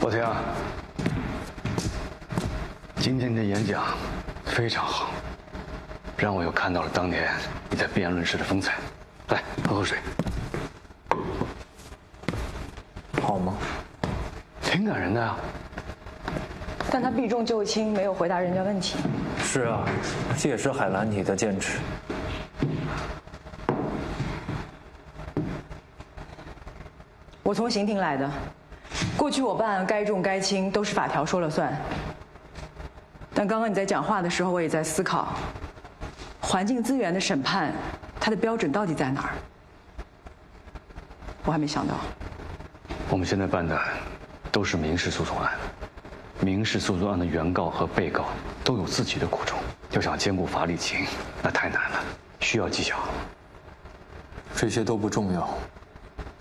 宝婷，今天的演讲非常好，让我又看到了当年你在辩论室的风采。来，喝口水。 好吗？ 挺感人的啊。 但他避重就轻，没有回答人家问题。 是啊，这也是海蓝体的坚持。 我从刑庭来的，过去我办案该重该轻都是法条说了算。但刚刚你在讲话的时候，我也在思考，环境资源的审判，它的标准到底在哪儿？我还没想到。 我们现在办的都是民事诉讼案，民事诉讼案的原告和被告都有自己的苦衷，要想兼顾法理情，那太难了，需要技巧。 这些都不重要，